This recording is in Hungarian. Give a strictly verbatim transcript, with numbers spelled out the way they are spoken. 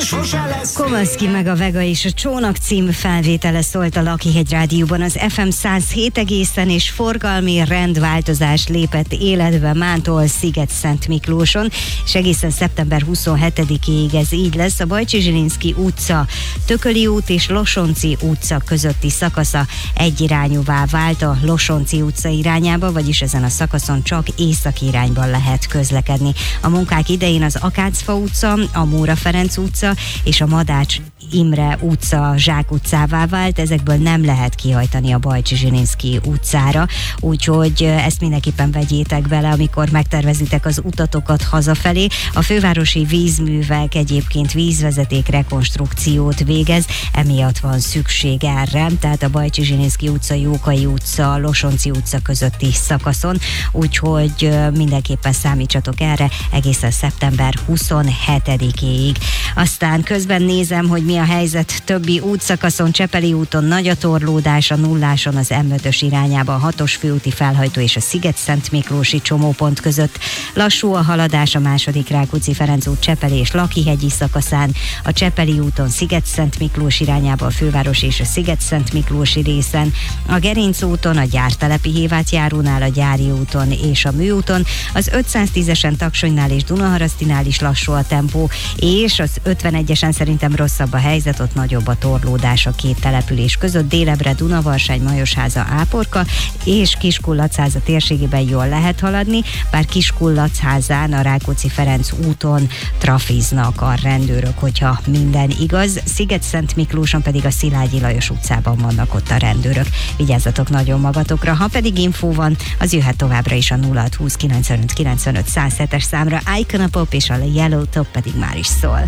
sose lesz. Komaszki meg a Vega és a Csónak című felvétele szólt a Lakihegy Rádióban az ef em száz hét egészen, és forgalmi rendváltozás lépett életbe Mántól Sziget-Szent Miklóson, és egészen szeptember huszonhetedikéig ez így lesz. A Bajcsy-Zsilinszky utca, Tököli út és Losonczy utca közötti szakasza egyirányúvá vált a Losonczy utca irányába, vagyis ezen a szakaszon csak északi irányban lehet közlekedni. A munkák idején az Akácfa utca, a Móra Ferenc utca és a Madács Imre utca Zsák utcává vált, ezekből nem lehet kihajtani a Bajcsy-Zsilinszky utcára, úgyhogy ezt mindenképpen vegyétek bele, amikor megtervezitek az utatokat hazafelé. A fővárosi vízművek egyébként vízvezeték rekonstrukciót végez, emiatt van szükség erre, tehát a Bajcsy-Zsilinszky utca, Jókai utca, Losonczy utca közötti szakaszon, úgyhogy mindenképpen számítsatok erre egészen szeptember huszonhetedikéig. Aztán közben nézem, hogy mi a helyzet többi útszakaszon. Csepeli úton nagy a torlódás, a nulláson az em ötös irányába a hatos főúti felhajtó és a Sziget-Szent Miklósi csomópont között. Lassú a haladás a második Rákóczi-Ferenc út Csepeli és Lakihegyi szakaszán, a Csepeli úton Sziget-Szent Miklós irányába a főváros és a Sziget-Szent Miklósi részen, a Gerinc úton, a Gyártelepi Hévát járónál, a Gyári úton és a Műúton, az ötszáztízesen Taksonynál és Dunaharasztinál is lassú a tempó, és az ötvenegyesen szerintem rosszabb a helyzet, ott nagyobb a torlódás a két település között, Délebre, Dunavarsány, Majosháza, Áporka és Kiskunlachháza térségében jól lehet haladni, bár Kiskunlachházán a Rákóczi-Ferenc úton trafiznak a rendőrök, hogyha minden igaz. Sziget-Szent Miklóson pedig a Szilágyi Lajos utcában vannak ott a rendőrök. Vigyázzatok nagyon magatokra, ha pedig infó van, az jöhet továbbra is a nulla hat húsz kilencvenöt kilencvenöt száz hetes számra. Icon a Pop és a Yellow Top pedig már is szól.